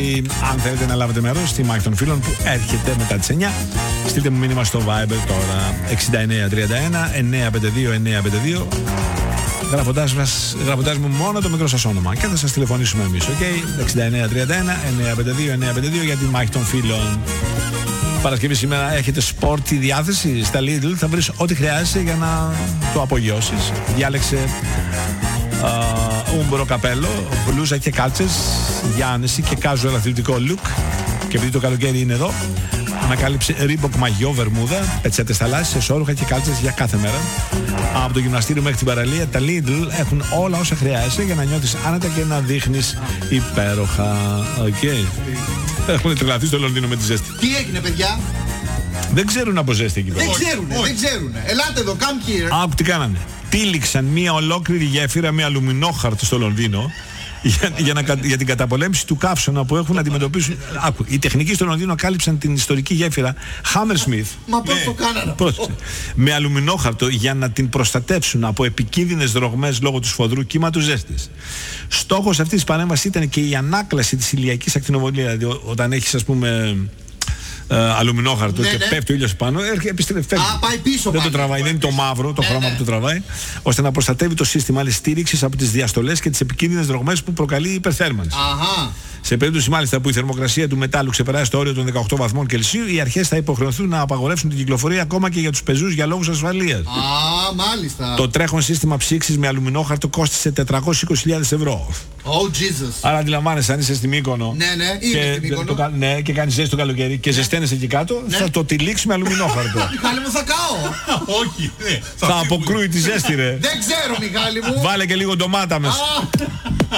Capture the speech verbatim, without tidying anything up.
αν θέλετε να λάβετε μέρος στη μάχη των φίλων που έρχεται μετά τις εννιά, στείλτε μου μήνυμα στο Viber τώρα εξήντα εννέα τριάντα ένα εννιακόσια πενήντα δύο εννιακόσια πενήντα δύο, γράφοντάς, μας, γράφοντάς μου μόνο το μικρό σας όνομα και θα σας τηλεφωνήσουμε εμείς, ok? εξήντα εννέα τριάντα ένα εννιακόσια πενήντα δύο εννιακόσια πενήντα δύο για τη μάχη των φίλων. Παρασκευή σήμερα έχετε σπορτ διάθεση στα Lidl, θα βρεις ό,τι χρειάζεσαι για να το απογειώσεις. Διάλεξε ούμπρο καπέλο, μπλούζα και κάλτσες για άνεση και casual αθλητικό look. Και επειδή το καλοκαίρι είναι εδώ, ανακάλυψε Reebok μαγιό, βερμούδα, πετσέτες θαλάσσιες, εσώρουχα και κάλτσες για κάθε μέρα. Από το γυμναστήριο μέχρι την παραλία, τα Lidl έχουν όλα όσα χρειάζεσαι για να νιώθεις άνετα και να δείχνεις υπέροχα. Okay. Έχουν τρελαθεί στο Λονδίνο με τη ζέστη. Τι έγινε, παιδιά? Δεν ξέρουν από ζέστη εκεί πέρα. Δεν ξέρουνε, δεν ξέρουνε. Ελάτε εδώ, come here. Άκου τι κάνανε. Τύλιξαν μια ολόκληρη γέφυρα με αλουμινόχαρτο στο Λονδίνο για, για, να, για την καταπολέμηση του καύσωνα που έχουν να αντιμετωπίσουν. Άκου, οι τεχνικοί στο Λονδίνο κάλυψαν την ιστορική γέφυρα Hammersmith. Μα πώς το κάνανε? Με αλουμινόχαρτο για να την προστατεύσουν από επικίνδυνες δρογμές λόγω του σφοδρού κύματος ζέστης. Στόχος αυτής της παρέμβασης ήταν και η ανάκλαση της ηλιακής ακτινοβολίας. Δηλαδή, όταν έχεις, ας πούμε, Uh, αλουμινόχαρτο, ναι, και ναι, πέφτει ο ήλιος πάνω, επιστρέφει. Α, πάει πίσω. Δεν πάει, το τραβάει, δεν είναι το μαύρο, το ναι, χρώμα ναι, που το τραβάει, ώστε να προστατεύει το σύστημα άλλης στήριξης από τις διαστολές και τις επικίνδυνες δρογμές που προκαλεί η υπερθέρμανση. Αχα. Σε περίπτωση μάλιστα που η θερμοκρασία του μετάλλου ξεπεράσει το όριο των δεκαοκτώ βαθμών Κελσίου, οι αρχές θα υποχρεωθούν να απαγορεύσουν την κυκλοφορία ακόμα και για τους πεζούς για λόγους ασφαλείας. Α, μάλιστα. Το τρέχον σύστημα ψήξης με αλουμινόχαρτο κόστισε τετρακόσιες είκοσι χιλιάδες ευρώ. Oh, Jesus. Άρα αντιλαμβάνεσαι, αν είσαι στη Μύκονο, ναι, ναι, και, στη Μύκονο. Το, ναι, και κάνεις ζέστη το καλοκαίρι και ναι, ζεσταίνεσαι εκεί κάτω, ναι, θα το τυλίξει με αλουμινόχαρτο. Μιχάλη μου, θα κάω. Όχι, ναι, θα, θα αποκρούει τη ζέστη, ρε. Δεν ξέρω, Μιχάλη μου. Βάλε και λίγο ντομάτα μέσα.